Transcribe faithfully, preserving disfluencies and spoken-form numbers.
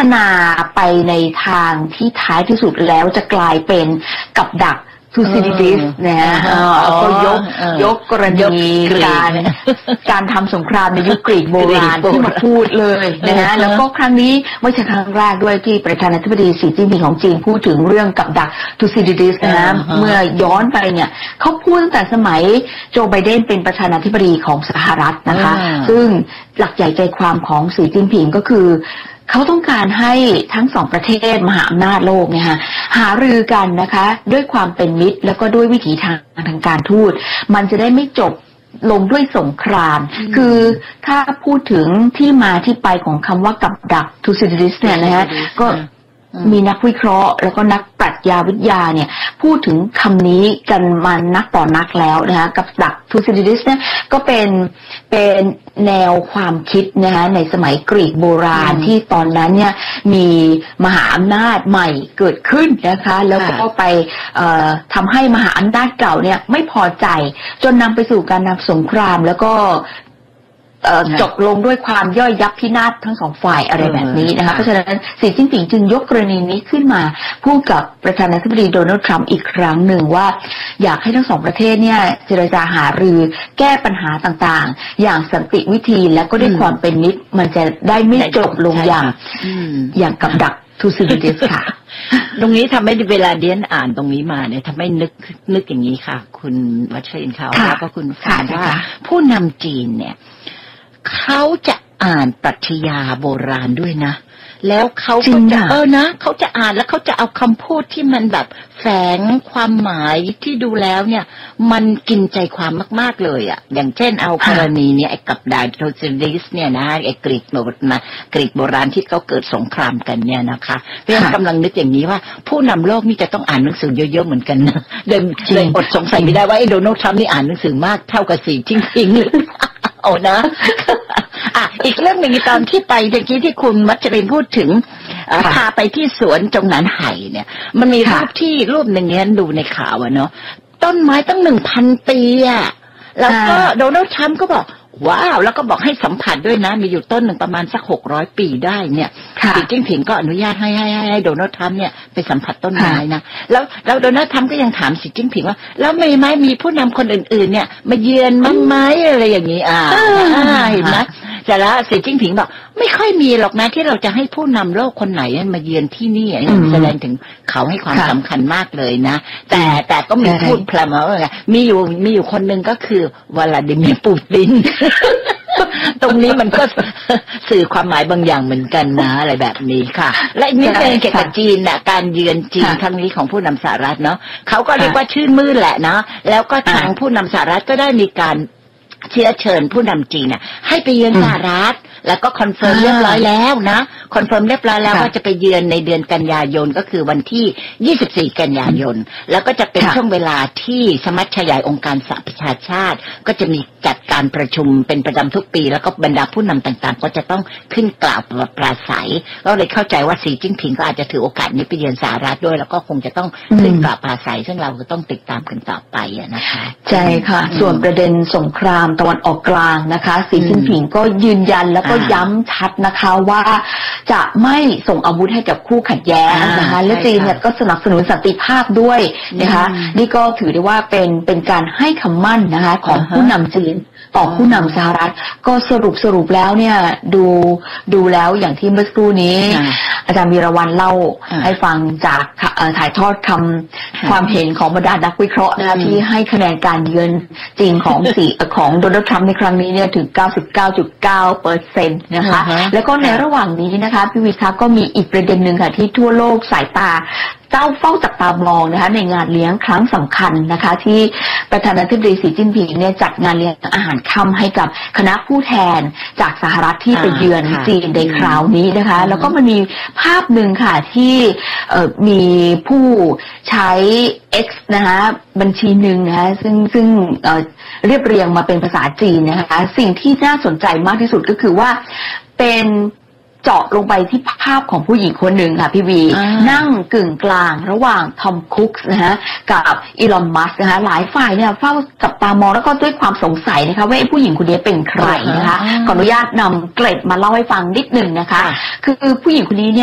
นาไปในทางที่ท้ายที่สุดแล้วจะกลายเป็นกับดักทูซิดิดิสนะฮะก็ยกยกกรณีการการทำสงครามในยุคกรีกโบราณที่มาพูดเลยนะฮะแล้วก็ครั้งนี้ไม่ใช่ครั้งแรกด้วยที่ประธานาธิบดีสีจิ้นผิงของจีนพูดถึงเรื่องกับดักทูซิดิดิสนะฮะเมื่อย้อนไปเนี่ยเขาพูดตั้งแต่สมัยโจไบเดนเป็นประธานาธิบดีของสหรัฐนะคะซึ่งหลักใหญ่ใจความของสีจิ้นผิงก็คือเขาต้องการให้ทั้งสองประเทศมหาอำนาจโลกเนี่ยค่ะหารือกันนะคะด้วยความเป็นมิตรแล้วก็ด้วยวิถีทางทางการทูตมันจะได้ไม่จบลงด้วยสงครามคือถ้าพูดถึงที่มาที่ไปของคำว่ากับดักทูซิดิสเนี่ยนะฮะก็มีนักวิเคราะห์แล้วก็นักปรัชญาวิทยาเนี่ยพูดถึงคำนี้กันมานักต่อนักแล้วนะคะกับดักทูซิดิสเนี่ยก็เป็นเป็นแนวความคิดนะคะในสมัยกรีกโบราณที่ตอนนั้นเนี่ยมีมหาอำนาจใหม่เกิดขึ้นนะคะแล้วก็ไปทำให้มหาอำนาจเก่าเนี่ยไม่พอใจจนนำไปสู่การนำสงครามแล้วก็จบลงด้วยความย่อยยับพินาศทั้งสองฝ่ายอะไรแบบนี้นะคะเพราะฉะนั้นสีจิ้นผิงจึงยกกรณีนี้ขึ้นมาพูดกับประธานาธิบดีโดนัลด์ทรัมป์อีกครั้งหนึ่งว่าอยากให้ทั้งสองประเทศเนี่ยเจรจาหารือแก้ปัญหาต่างๆอย่างสันติวิธีและก็ด้วยความเป็นมิตรมันจะได้ไม่จบลงอย่างอย่างกับดักทูซิดิสค่ะตรงนี้ทำให้เวลาเดียนอ่านตรงนี้มาเนี่ยทำให้นึกนึกอย่างนี้ค่ะคุณวัชรินทร์เขาแล้วก็คุณฟังว่าผู้นำจีนเนี่ยเขาจะอ่านปรัชญาโบราณด้วยนะแล้วเขาก็จะเออนะเขาจะอ่านแล้วเขาจะเอาคำพูดที่มันแบบแฝงความหมายที่ดูแล้วเนี่ยมันกินใจความมากๆเลยอ่ะอย่างเช่นเอากรณีเนี่ยไอ้กับดักทูซิดิสเนี่ยนะไอ้กรีกโบราณกรีกโบราณที่เขาเกิดสงครามกันเนี่ยนะคะเรื่องกำลังนึกอย่างนี้ว่าผู้นำโลกนี่จะต้องอ่านหนังสือเยอะๆเหมือนกันนะเลยเลยอดสงสัยไม่ได้ว่าไอ้โดนัลด์ทรัมป์นี่อ่านหนังสือมากเท่ากับสีทิ้งๆเลยโอ้นะอ่ะอีกเรื่องหนึ่งตอนที่ไปเมื่อกี้ที่คุณวัชรินทร์พูดถึงพาไปที่สวนจงหนานไห่เนี่ยมันมีรูปที่รูปหนึ่งเนี่ยดูในข่าวอะเนาะต้นไม้ตั้งหนึ่งพันปีอะแล้วก็โดนัลด์ทรัมป์ก็บอกว้าวแล้วก็บอกให้สัมผัสด้วยนะมีอยู่ต้นหนึ่งประมาณสักหกร้อยปีได้เนี่ยสีจิ้นผิงก็อนุญาตให้ให้ให้โดนัลด์ทรัมป์เนี่ยไปสัมผัสต้นไม้นะแล้วแล้วโดนัลด์ทรัมป์ก็ยังถามสีจิ้นผิงว่าแล้วไม่ไหมมีผู้นำคนอื่นๆเนี่ยมาเยือนมั้งไหมอะไรอย่างนี้อ่าเห็นไหมแต่ละสีจิ้นผิงบอกไม่ค่อยมีหรอกนะที่เราจะให้ผู้นำโลกคนไหนมาเยือนที่นี่แสดงถึงเขาให้ความสำคัญมากเลยนะแต่แต่ก็มีพูดพลามาว่ามีอยู่มีอยู่คนหนึ่งก็คือวลาดิเมียร์ปูตินตรงนี้มันก็สื่อความหมายบางอย่างเหมือนกันนะอะไรแบบนี้ค่ะและอีกนิดนึงเกี่ยวกับจีนน่ะการเยือนจีนครั้งนี้ของผู้นำสหรัฐเนาะเขาก็เรียกว่าชื่นมื่นแหละนะแล้วก็ทางผู้นำสหรัฐก็ได้มีการเชื้อเชิญผู้นำจีนน่ะให้ไปเยือนสหรัฐแล้วก็คอนเฟิร์มเรียบร้อยแล้วนะคอนเฟิร์มเรียบร้อยแล้วว่าจะไปเยือนในเดือนกันยายนก็คือวันที่ยี่สิบสี่กันยายนแล้วก็จะเป็นช่วงเวลาที่สมัชชาใหญ่องค์การสหประชาชาติก็จะมีจัดการประชุมเป็นประจำทุกปีแล้วก็บรรดาผู้นำต่างๆก็จะต้องขึ้นกล่าวปราศัยก็เลยเข้าใจว่าสีจิ้นผิงก็อาจจะถือโอกาสนี้ไปเยือนสหรัฐด้วยแล้วก็คงจะต้องขึ้นกล่าวปราศัยซึ่งเราก็ต้องติดตามกันต่อไปนะคะใช่ค่ะส่วนประเด็นสงครามตะวันออกกลางนะคะสีจิ้นผิงก็ยืนยันแล้วก็ย้ำชัดนะคะว่าจะไม่ส่งอาวุธให้กับคู่ขัดแย้งนะคะและจีนเนี่ยก็สนับสนุนสันติภาพด้วยนะคะนี่ก็ถือได้ว่าเป็นเป็นการให้คำมั่นนะคะของผู้นำจีนต่อผู้นำสหรัฐก็สรุปสรุปแล้วเนี่ยดูดูแล้วอย่างที่เมื่อสักครู่นี้อาจารย์วีรวรรณเล่าให้ฟังจากถ่ายทอดคำความเห็นของบรรดานักวิเคราะห์นะคะที่ให้คะแนนการเยือนจีนของสีของโดนัลด์ทรัมป์ในครั้งนี้เนี่ยถึง เก้าสิบเก้าจุดเก้าเปอร์เซ็นต์ นะคะแล้วก็ในระหว่างนี้นะคะพี่วิทย์ก็มีอีกประเด็นหนึ่งค่ะที่ทั่วโลกสายตาเจ้าเฝ้าจับตามองนะคะในงานเลี้ยงครั้งสำคัญนะคะที่ประธานาธิบดีสีจิ้นผิงเนี่ยจัดงานเลี้ยงอาหารค่ำให้กับคณะผู้แทนจากสหรัฐที่ไปเยือนจีนในคราวนี้นะคะแล้วก็มันมีภาพหนึ่งค่ะที่มีผู้ใช้ X นะคะบัญชีหนึ่งนะคะซึ่งซึ่งเรียบเรียงมาเป็นภาษาจีนนะคะสิ่งที่น่าสนใจมากที่สุดก็คือว่าเป็นเจาะลงไปที่ภาพของผู้หญิงคนหนึ่งค่ะพี่วีนั่งกึ่งกลางระหว่างทอมคุกส์นะฮะกับอีลอนมัสก์นะคะหลายฝ่ายเนี่ยเฝ้าจับตามองแล้วก็ด้วยความสงสัยนะคะว่าไอ้ผู้หญิงคนนี้เป็นใครนะคะขออนุญาตนำเกร็ดมาเล่าให้ฟังนิดหนึ่งนะคะคือผู้หญิงคนนี้เนี่ย